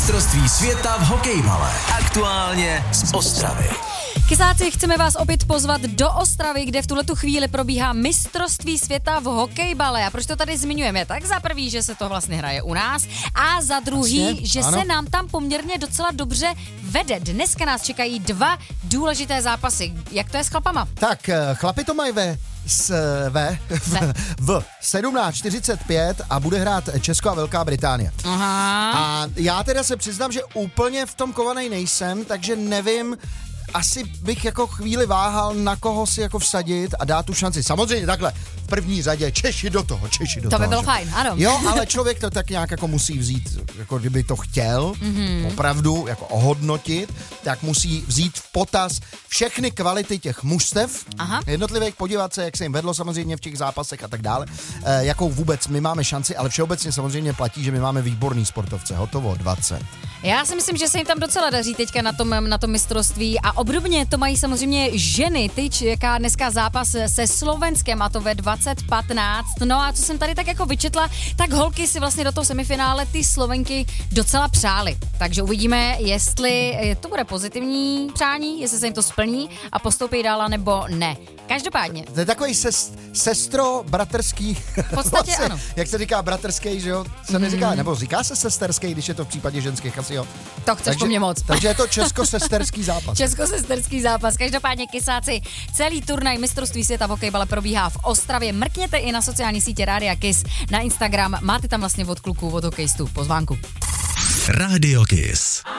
mistrovství světa v hokejbale. Aktuálně z Ostravy. Kysáci, chceme vás opět pozvat do Ostravy, kde v tuhletu chvíli probíhá mistrovství světa v hokejbale. A proč to tady zmiňujeme? Tak za prvý, že se to vlastně hraje u nás a za druhý, vlastně, že ano. se nám tam poměrně docela dobře vede. Dneska nás čekají 2 důležité zápasy. Jak to je s chlapama? Tak, chlapi to mají v 17:45 a bude hrát Česko a Velká Británie. Aha. A já teda se přiznám, že úplně v tom kovanej nejsem, takže nevím, asi bych jako chvíli váhal, na koho si jako vsadit a dát tu šanci. Samozřejmě takhle, v první řadě Češi do toho. To by toho, bylo že? fajn, ano. Jo, ale člověk to tak nějak jako musí vzít, jako kdyby to chtěl, opravdu jako ohodnotit, tak musí vzít v potaz všechny kvality těch mužstev, jednotlivých, podívat se, jak se jim vedlo samozřejmě v těch zápasech a tak dále, jakou vůbec my máme šanci, ale všeobecně samozřejmě platí, že my máme výborný sportovce, hotovo 20. Já si myslím, že se jim tam docela daří teďka na tom mistrovství a obdobně to mají samozřejmě ženy. Teď čeká dneska zápas se Slovenskem a to ve 20:15. No a co jsem tady tak jako vyčetla, tak holky si vlastně do toho semifinále ty Slovenky docela přály. Takže uvidíme, jestli to bude pozitivní přání, jestli se jim to splní a postoupí dál, nebo ne. Každopádně. To je takový sestro-bratrský. V podstatě ano. Jak se říká bratrský, že jo? Se neříká, nebo říká se sesterský, když je to v případě ženských asi, jo? To chceš po mně moc. Takže je to česko-sesterský zápas. Česko-sesterský zápas. Každopádně, Kysáci, celý turnaj mistrovství světa v hokejbale probíhá v Ostravě. Mrkněte i na sociální sítě Rádia Kiss, na Instagram. Máte tam vlastně od kluků, od hokejistů pozvánku. Radio Kiss.